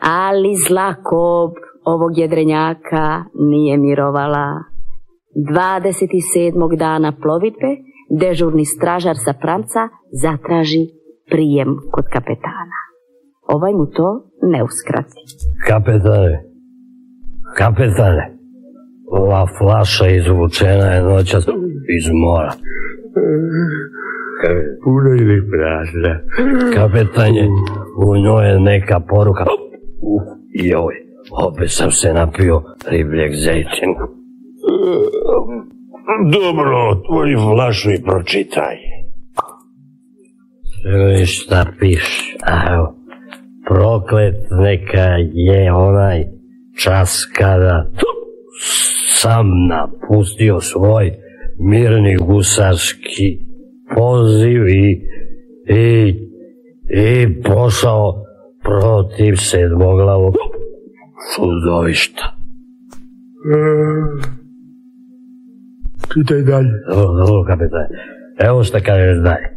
Ali zla kob ovog jedrenjaka nije mirovala. 27. dana plovidbe dežurni stražar sa pramca zatraži prijem kod kapetana. Ovaj mu to ne uskrati. Kapetane, ova flaša izvučena je noćas iz mora. Puno ili prazna? Kapetanje, u njoj je neka poruka. Joj, opet sam se napio ribljeg zejčina. Dobro, otvori flašu i pročitaj. Sve šta piše, evo, proklet neka je onaj čas kada sam napustio svoj mirni gusarski poziv i pošao protiv sedmoglavog čudovišta. Čitaj dalje. Dobro, kapetane. Evo šta kažeš dalje.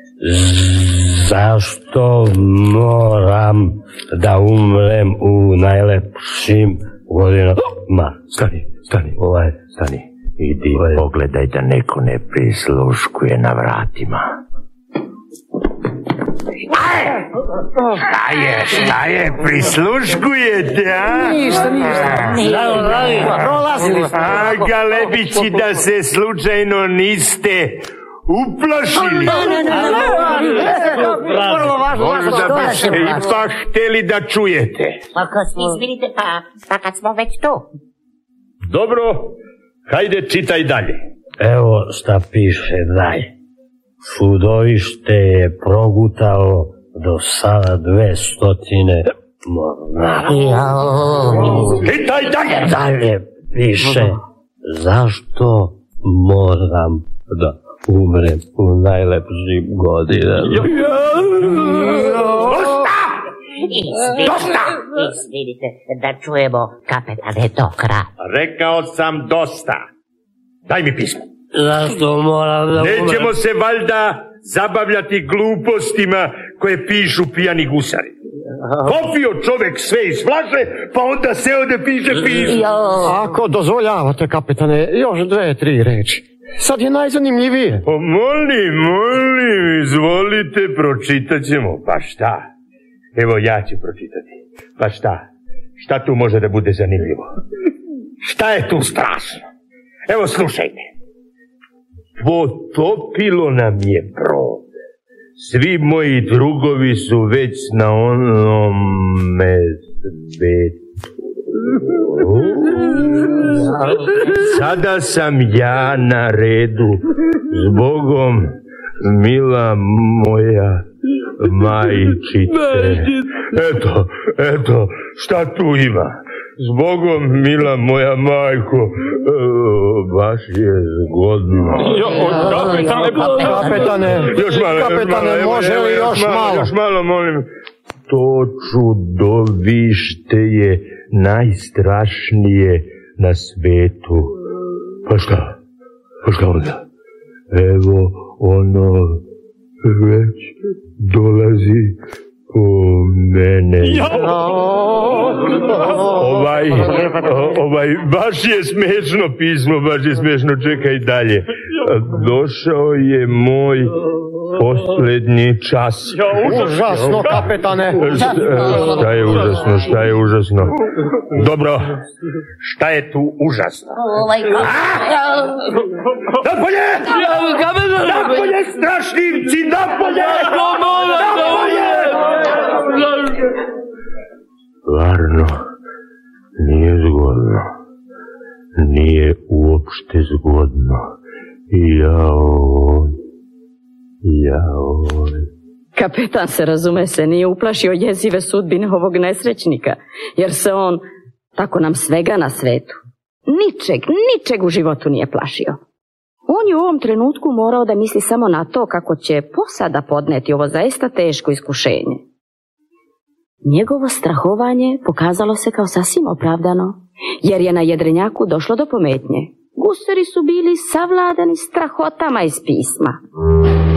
Zašto moram da umrem u najlepšim godinama? Stani. Idi, pogledaj da neko ne prisluškuje na vratima. Šta je, prisluškujete, a? Ništa. Prolazili smo. A, galebići, da se slučajno niste uplašili. Možda biste ipak hteli da čujete. Izvinite, pa kad smo već tu. Dobro, hajde čitaj dalje. Evo šta piše dalje. Čudovište je progutalo do sada 200 mornara. Čitaj dalje. Dalje piše zašto moram da umrem u najlepšim godinama. Dosta! Izvinite, da čujemo, kapetane, do kraja. Rekao sam dosta. Daj mi pismo. Zašto moram da umrem? Nećemo se valjda zabavljati glupostima koje pišu pijani gusari. Popio čovek sve iz flaše, pa onda seo da piše pismo. Ako dozvoljavate, kapetane, još 2-3 reči. Sad je najzanimljivije. Pa molim, izvolite, pročitat ćemo. Pa šta? Evo ja ću pročitati. Pa šta? Šta tu može da bude zanimljivo? Šta je tu strašno? Evo slušajte. Potopilo nam je brod. Svi moji drugovi su već na onome svetu. Sada sam ja na redu. Zbogom, mila moja majčice. Eto, šta tu ima? Zbogom, mila moja majko, baš je zgodno. Kapetane, može li još malo? Još malo, molim. To čudovište je najstrašnije na svetu. Pa šta onda? Evo, ono već dolazi po mene. Baš je smešno pismo, baš je smešno, čekaj dalje. Došao je moj poslednji čas. Užasno, kapetane. Šta je užasno? Dobro, šta je tu užasno? Napolje! Napolje, strašljivci, napolje! Varno, nije zgodno. Nije uopšte zgodno. Jao. Kapetan se, razume se, nije uplašio jezive sudbine ovog nesrećnika, jer se on, tako nam svega na svetu, ničeg u životu nije plašio. On je u ovom trenutku morao da misli samo na to kako će posada podneti ovo zaista teško iskušenje. Njegovo strahovanje pokazalo se kao sasvim opravdano, jer je na jedrenjaku došlo do pometnje. Gusari su bili savladani strahotama iz pisma.